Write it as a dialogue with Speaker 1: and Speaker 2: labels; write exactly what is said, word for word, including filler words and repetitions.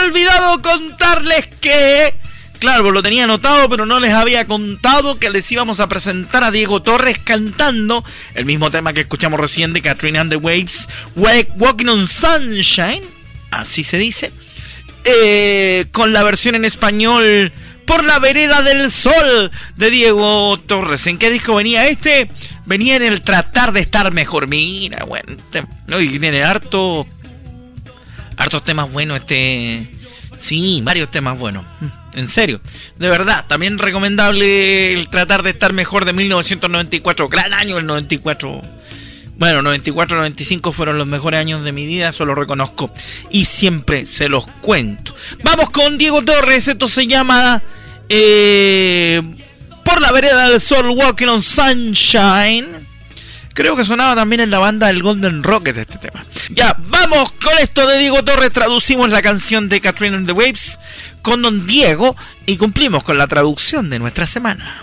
Speaker 1: olvidado contarles que... Claro, lo tenía anotado, pero no les había contado que les íbamos a presentar a Diego Torres cantando el mismo tema que escuchamos recién de Katrina and the Waves, Walking on Sunshine, así se dice, eh, con la versión en español, Por la vereda del sol, de Diego Torres. ¿En qué disco venía este? Venía en el Tratar de estar mejor. Mira, bueno, no, y tiene harto, hartos temas buenos este... Sí, varios temas buenos. En serio, de verdad, también recomendable el Tratar de estar mejor de mil novecientos noventa y cuatro. Gran año el noventa y cuatro. Bueno, noventa y cuatro, noventa y cinco fueron los mejores años de mi vida, eso lo reconozco. Y siempre se los cuento. Vamos con Diego Torres, esto se llama eh, Por la vereda del sol, Walking on Sunshine. Creo que sonaba también en la banda del Golden Rocket este tema. Ya, vamos con esto de Diego Torres. Traducimos la canción de Katrina and the Waves con Don Diego y cumplimos con la traducción de nuestra semana.